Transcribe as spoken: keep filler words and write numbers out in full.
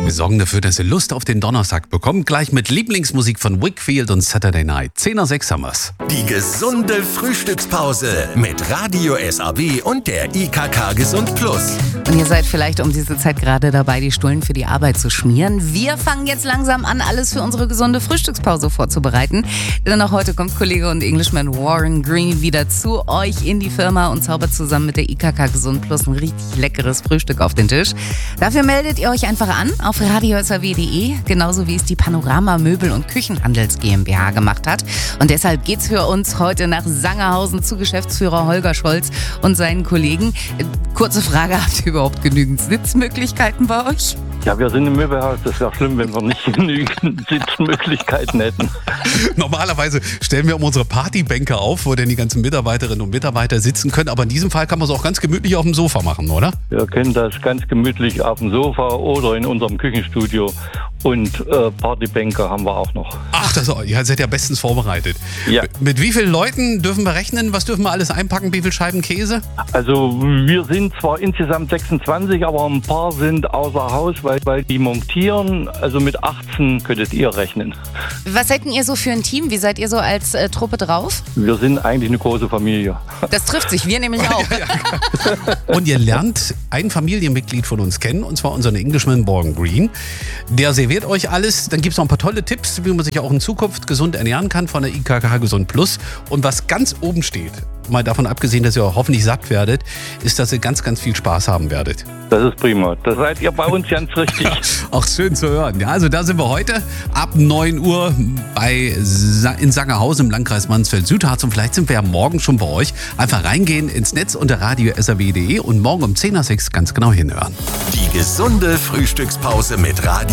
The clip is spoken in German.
Wir sorgen dafür, dass ihr Lust auf den Donnerstag bekommt. Gleich mit Lieblingsmusik von Wakefield und Saturday Night. zehn Uhr sechs haben wir's. Die gesunde Frühstückspause mit Radio S A W und der I K K Gesund Plus. Und ihr seid vielleicht um diese Zeit gerade dabei, die Stullen für die Arbeit zu schmieren. Wir fangen jetzt langsam an, alles für unsere gesunde Frühstückspause vorzubereiten. Denn auch heute kommt Kollege und Englishman Warren Green wieder zu euch in die Firma und zaubert zusammen mit der I K K Gesund Plus ein richtig leckeres Frühstück auf den Tisch. Dafür meldet ihr euch einfach an auf radio s a w punkt d e, genauso wie es die Panorama Möbel- und Küchenhandels GmbH gemacht hat. Und deshalb geht's für uns heute nach Sangerhausen zu Geschäftsführer Holger Scholz und seinen Kollegen. Kurze Frage, habt ihr überhaupt genügend Sitzmöglichkeiten bei euch? Ja, wir sind im Möbelhaus. Das wäre schlimm, wenn wir nicht genügend Sitzmöglichkeiten hätten. Normalerweise stellen wir um unsere Partybänke auf, wo denn die ganzen Mitarbeiterinnen und Mitarbeiter sitzen können. Aber in diesem Fall kann man es auch ganz gemütlich auf dem Sofa machen, oder? Wir können das ganz gemütlich auf dem Sofa oder in unserem Küchenstudio. Und äh, Partybänke haben wir auch noch. Ach, das, ihr seid ja bestens vorbereitet. Ja. Mit wie vielen Leuten dürfen wir rechnen? Was dürfen wir alles einpacken? Wie viele Scheiben Käse? Also wir sind zwar insgesamt sechsundzwanzig, aber ein paar sind außer Haus, weil, weil die montieren. Also mit achtzehn könntet ihr rechnen. Was seid denn ihr so für ein Team? Wie seid ihr so als äh, Truppe drauf? Wir sind eigentlich eine große Familie. Das trifft sich, wir nämlich auch. Ja, ja. Und ihr lernt ein Familienmitglied von uns kennen, und zwar unseren Englishman Warren Green. Der serviert euch alles. Dann gibt es noch ein paar tolle Tipps, wie man sich auch in Zukunft gesund ernähren kann von der I K K Gesund Plus. Und was ganz oben steht, mal davon abgesehen, dass ihr auch hoffentlich satt werdet, ist, dass ihr ganz, ganz viel Spaß haben werdet. Das ist prima. Das seid ihr bei uns ganz richtig. Auch schön zu hören. Ja, also da sind wir heute ab neun Uhr bei Sa- in Sangerhausen im Landkreis Mansfeld-Südharz. Und vielleicht sind wir ja morgen schon bei euch. Einfach reingehen ins Netz unter radio s a w punkt d e und morgen um zehn Uhr sechs ganz genau hinhören. Die gesunde Frühstückspause mit Radio